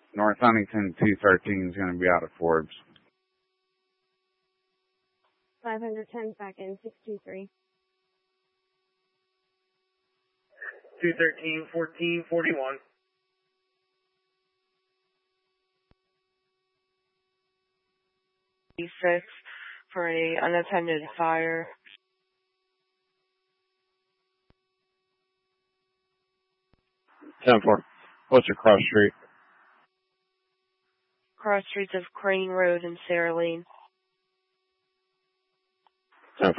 North Huntington 213 is going to be out of Forbes. 510 back in 623. 213, 14, 41. E6 for a unattended fire. 10-4. What's your cross street? Cross streets of Crane Road and Sarah Lane. 10-4.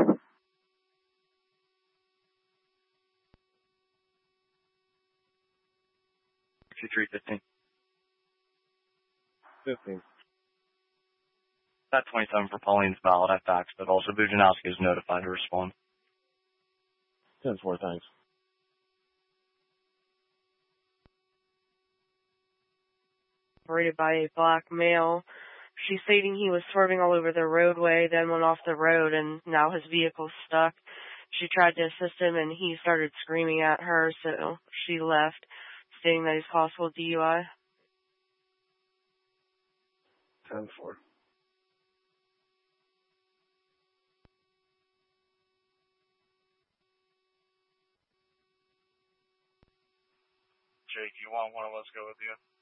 2315. 15. That 27 for Pauline's valid at fax, but also Bujanowski is notified to respond. 10-4, thanks. Operated by a black male. She's stating he was swerving all over the roadway, then went off the road, and now his vehicle's stuck. She tried to assist him, and he started screaming at her, so she left, stating that he's possible DUI. 10-4. Jake, you want one of us go with you?